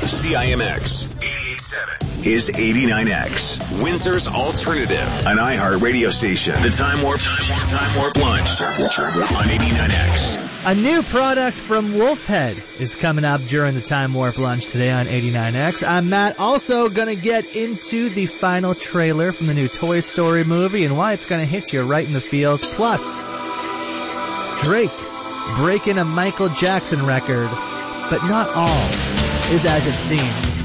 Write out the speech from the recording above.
CIMX 88.7 is 89X, Windsor's alternative, an iHeart radio station. The Time Warp Lunch on 89X. A new product from Wolfhead is coming up during the Time Warp Lunch today on 89X. I'm Matt, also going to get into the final trailer from the new Toy Story movie and why it's going to hit you right in the feels. Plus, Drake breaking a Michael Jackson record, but not all is as it seems.